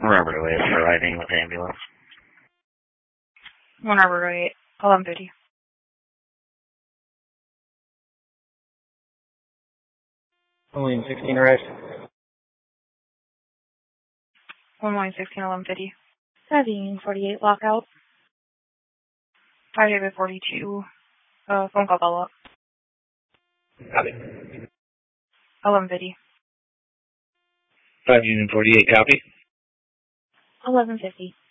Robert Away for arriving with ambulance. 1 Robert Away, 11:50. Only 16 arrived. 116, 11:50. 748 lockout. 5 David 42. Phone call follow-up. Copy. 11:50. 5 Union 48, copy. 11:50.